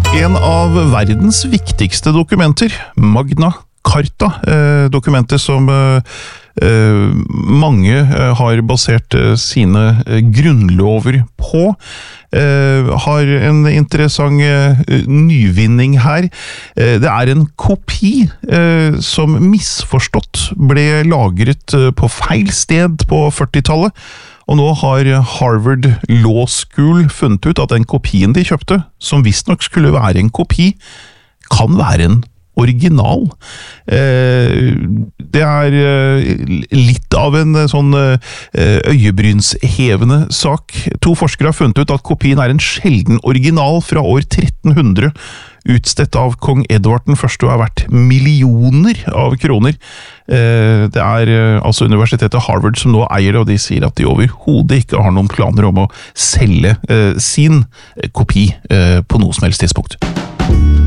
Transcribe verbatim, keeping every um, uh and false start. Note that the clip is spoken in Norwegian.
En av verdens viktigste dokumenter, Magna Carta, eh, dokumentet som eh, eh, mange eh, har basert eh, sine eh, grunnlover på, eh, har en interessant eh, nyvinning her. Eh, det er en kopi eh, som misforstått ble lagret eh, på feil sted på førtitallet, og nå har Harvard Law School funnet ut at den kopien de kjøpte, som visstnok skulle være en kopi, kan være en original. Det er litt av en sånn øyebrynshevende sak. To forskere har funnet ut at kopien er en sjelden original fra år tretten hundre, utstedt av kong Edvard den første og er verdt millioner av kroner. Det er altså universitetet Harvard som nå eier det, og de sier at de overhodet ikke har noen planer om å selge sin kopi på noe som helst tidspunkt.